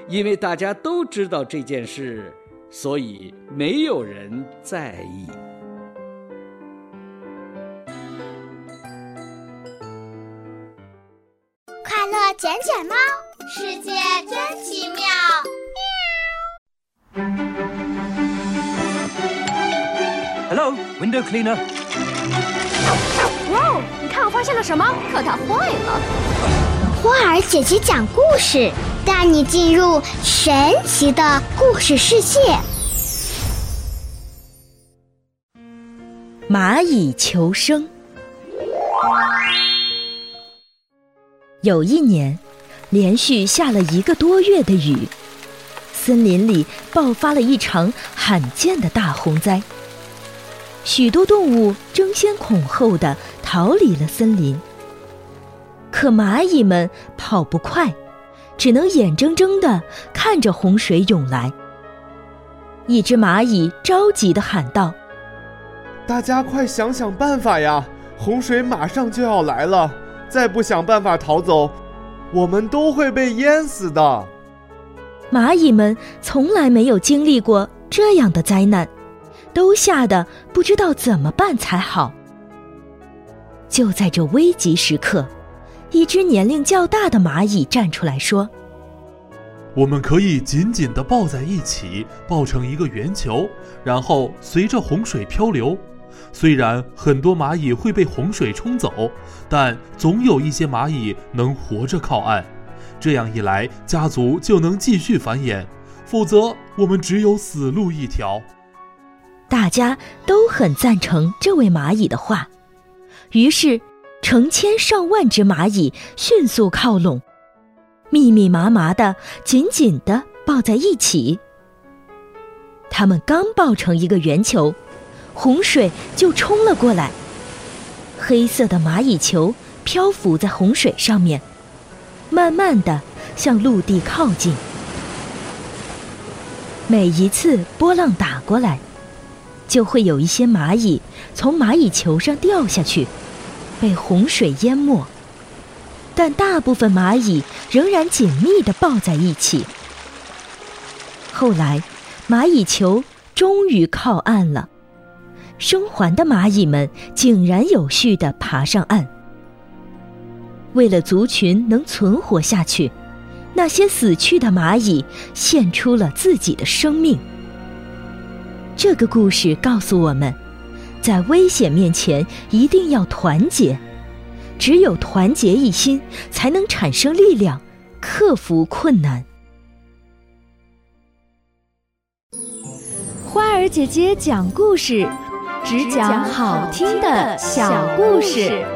因为大家都知道这件事，所以没有人在意。 快乐捡捡猫，世界真奇妙。 Hello, window cleaner. 哇，你看我发现了什么？可它坏了。 花儿姐姐讲故事，带你进入神奇的故事世界。 蚂蚁求生。有一年，连续下了1个多月的雨，森林里爆发了一场罕见的大洪灾。许多动物争先恐后地逃离了森林，可蚂蚁们跑不快，只能眼睁睁地看着洪水涌来。一只蚂蚁着急地喊道： 大家快想想办法呀，洪水马上就要来了，再不想办法逃走，我们都会被淹死的。 蚂蚁们从来没有经历过这样的灾难，都吓得不知道怎么办才好。就在这危急时刻，一只年龄较大的蚂蚁站出来说： 我们可以紧紧地抱在一起，抱成一个圆球，然后随着洪水漂流。虽然很多蚂蚁会被洪水冲走，但总有一些蚂蚁能活着靠岸。这样一来，家族就能继续繁衍，否则我们只有死路一条。 大家都很赞成这位蚂蚁的话，于是成千上万只蚂蚁迅速靠拢，密密麻麻地紧紧地抱在一起。它们刚抱成一个圆球，洪水就冲了过来。黑色的蚂蚁球漂浮在洪水上面，慢慢地向陆地靠近。每一次波浪打过来，就会有一些蚂蚁从蚂蚁球上掉下去，被洪水淹没。但大部分蚂蚁仍然紧密地抱在一起。后来，蚂蚁球终于靠岸了，生还的蚂蚁们井然有序地爬上岸。为了族群能存活下去，那些死去的蚂蚁献出了自己的生命。这个故事告诉我们，在危险面前一定要团结，只有团结一心，才能产生力量，克服困难。 花儿姐姐讲故事，只讲好听的小故事。